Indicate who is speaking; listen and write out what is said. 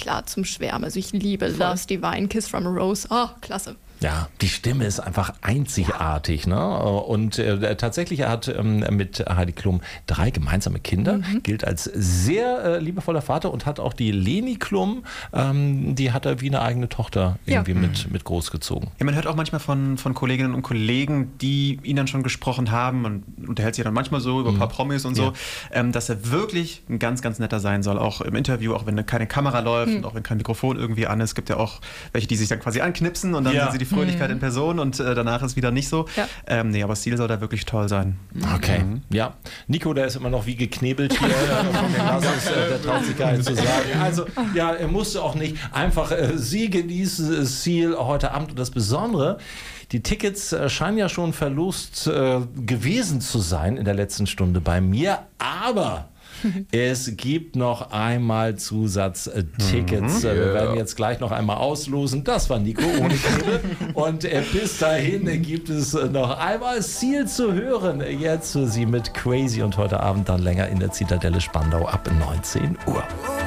Speaker 1: klar zum Schwärmen. Also ich liebe Love's Divine, Kiss from a Rose. Oh, klasse.
Speaker 2: Ja, die Stimme ist einfach einzigartig. Ne? Und tatsächlich, er hat mit Heidi Klum 3 gemeinsame Kinder, gilt als sehr liebevoller Vater und hat auch die Leni Klum, die hat er wie eine eigene Tochter irgendwie mit großgezogen.
Speaker 3: Ja, man hört auch manchmal von Kolleginnen und Kollegen, die ihn dann schon gesprochen haben und unterhält sich dann manchmal so über ein paar Promis und so, dass er wirklich ein ganz, ganz netter sein soll, auch im Interview, auch wenn keine Kamera läuft und auch wenn kein Mikrofon irgendwie an ist. Es gibt ja auch welche, die sich dann quasi anknipsen und dann sind sie die Fröhlichkeit in Person und danach ist wieder nicht so. Ja. Nee, aber Seal soll da wirklich toll sein.
Speaker 2: Okay, ja. Nico, der ist immer noch wie geknebelt hier von den Lasses, der traut sich gar nicht zu sagen. Also, ja, er musste auch nicht. Einfach, Sie genießen Seal heute Abend. Und das Besondere, die Tickets scheinen ja schon verlost gewesen zu sein in der letzten Stunde bei mir, aber es gibt noch einmal Zusatztickets. Wir werden jetzt gleich noch einmal auslosen. Das war Nico ohne Knebel. Und bis dahin gibt es noch einmal Seal zu hören. Jetzt für Sie mit Crazy und heute Abend dann länger in der Zitadelle Spandau ab 19 Uhr.